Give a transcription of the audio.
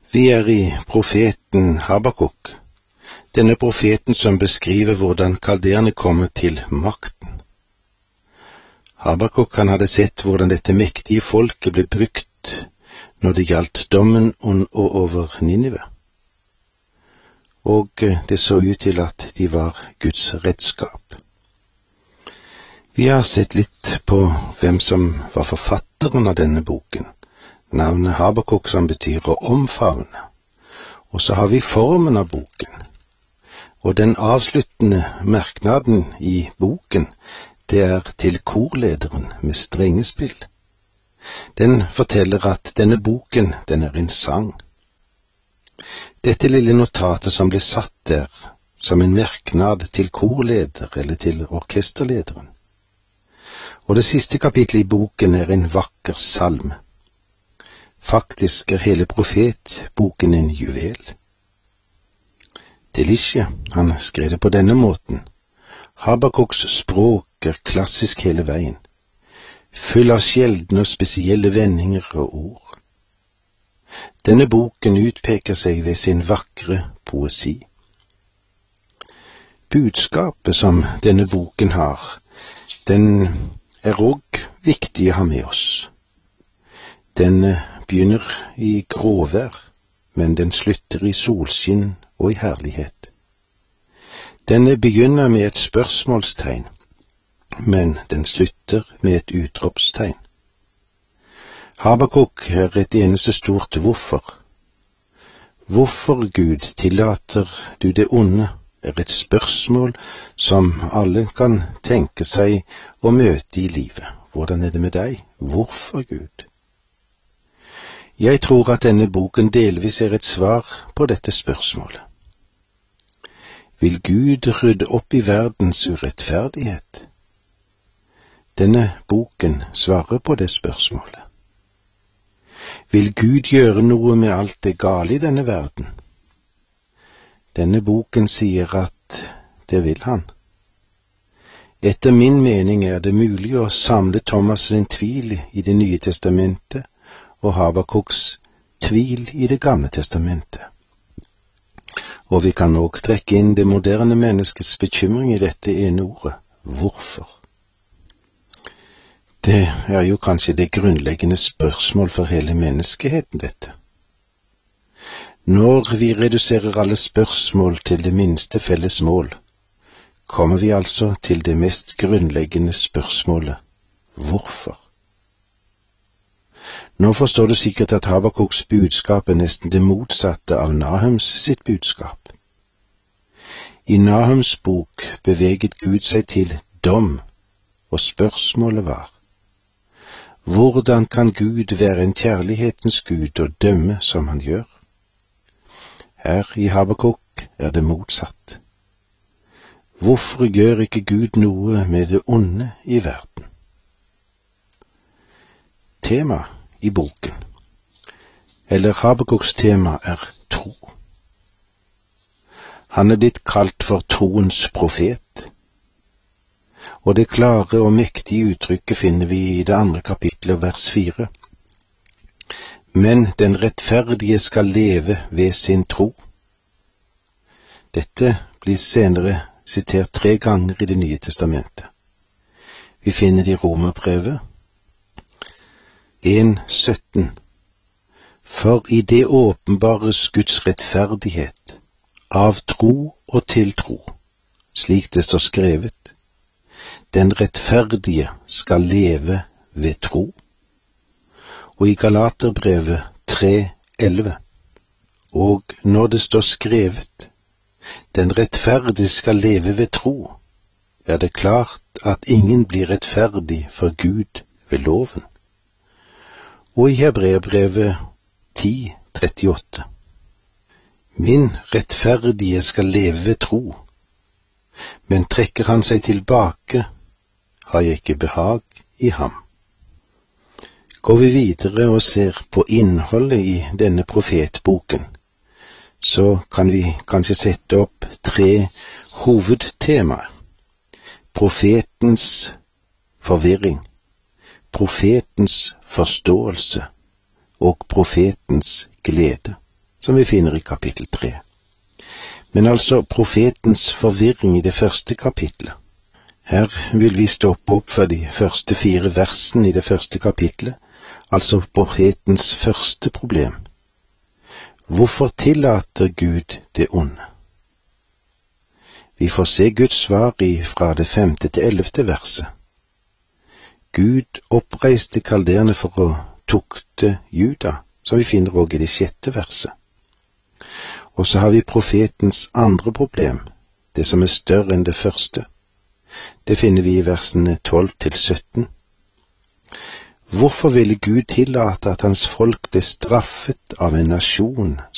Vi i profeten Habakuk, denne profeten som beskriver hvordan kalderene kommer til makten. Habakuk hadde sett hvordan dette mektige folket ble brukt når det gjaldt dommen over Ninive. Og det så ut til at de var Guds redskap. Vi har sett litt på hvem som var forfatteren av denne boken. Navnet Habakuk som betyr å omfavne. Og så har vi formen av boken. Og den avsluttende merknaden i boken, det er til korlederen med strengespill. Den forteller at denne boken, den er en sang. Dette lille notatet som ble satt der, som en merknad til korleder eller til orkesterlederen. Og det siste kapitlet i boken er en vakker salme. Faktisk er hele profetboken en juvel. Delisje, han skrev det på denne måten. Habakuks språk er klassisk hele veien, full av sjeldne og spesielle vendinger og ord. Denne boken utpeker seg ved sin vakre poesi. Budskapet som denne boken har, den er også viktig å ha med oss. Den begynner i gråvær, men den slutter i solskinn og i herlighet. Den begynner med et spørsmålstegn, men den slutter med et utropstegn. Habakuk er et eneste stort hvorfor. Hvorfor, Gud, tillater du det onde, er et spørsmål som alle kan tenke seg å møte i livet. Hvordan er det med deg? Hvorfor, Gud? Jeg tror at denne boken delvis er et svar på dette spørsmålet. Vil Gud rydde opp i verdens urettferdighet? Denne boken svarer på det spørsmålet. Vil Gud gjøre noe med alt det gale i denne verden? Denne boken sier at det vil han. Etter min mening er det mulig å samle Thomas' sin tvil i Det nye testamentet og Habakuks tvil i Det gamle testamentet. Og vi kan også trekke inn det moderne menneskets bekymring i dette ene ordet, hvorfor. Det er jo kanskje det grunnleggende spørsmål for hele menneskeheten, dette. Når vi reduserer alle spørsmål til det minste felles mål, kommer vi altså til det mest grunnleggende spørsmålet, hvorfor? Nå forstår du sikkert at Habakuks budskap er nesten det motsatte av Nahums sitt budskap. I Nahums bok beveget Gud seg til dom, og spørsmålet var, hvordan kan Gud være en kjærlighetens Gud og dømme som han gjør? Her i Habakuk er det motsatt. Hvorfor gjør ikke Gud noe med det onde i verden? Tema i boken, eller Habakuks tema, er tro. Han er blitt kalt for troens profet, og det klare og mektige uttrykket finner vi i det 2. kapitlet, vers 4. Men den rettferdige skal leve ved sin tro. Dette blir senere sitert 3 ganger i Det nye testamentet. Vi finner det i Romerbrevet 1:17. For i det åpenbares Guds rettferdighet, av tro og til tro, slik det står skrevet. Den rettferdige skal leve ved tro. Og i Galaterbrevet 3:11. Og når det står skrevet, den rettferdige skal leve ved tro, er det klart at ingen blir rettferdig for Gud ved loven. Og i Hebreerbrevet 10:38. Min rettferdige skal leve ved tro, men trekker han seg tilbake, har jeg ikke behag i ham. Går vi videre og ser på innholdet i denne profetboken, så kan vi kanskje sette opp 3 hovedtemaer. Profetens forvirring, profetens forståelse og profetens glede. Så som vi finner i kapittel 3. Men altså profetens forvirring i det første kapitlet. Her vil vi stoppe opp for de første 4 versene i det første kapitlet, altså profetens første problem. Hvorfor tillater Gud det onde? Vi får se Guds svar fra det 5. til 11. verset. Gud oppreiste kalderene for å tukte Juda, som vi finner også i det 6. verset. Og så har vi profetens andre problem, det som er større enn det første. Det finner vi i versene 12 til 17. Hvorfor ville Gud tillate at hans folk ble straffet av en nasjon